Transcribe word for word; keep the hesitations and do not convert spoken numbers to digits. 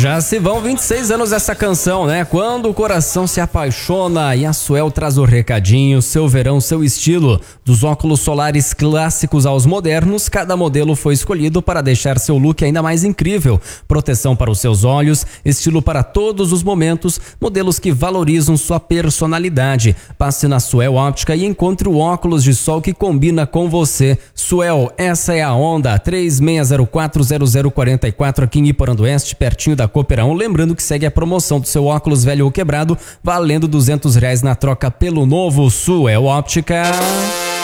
Já se vão vinte e seis anos dessa canção, né? Quando o coração se apaixona, e a Suel traz o recadinho, seu verão, seu estilo. Dos óculos solares clássicos aos modernos, cada modelo foi escolhido para deixar seu look ainda mais incrível. Proteção para os seus olhos, estilo para todos os momentos, modelos que valorizam sua personalidade. Passe na Suel Óptica e encontre o óculos de sol que combina com você. Suel, essa é a onda. três seis zero quatro zero zero quatro quatro aqui em Iporandueste, pertinho da Cooperão. Lembrando que segue a promoção do seu óculos velho ou quebrado, valendo duzentos reais na troca pelo novo. Suel Óptica.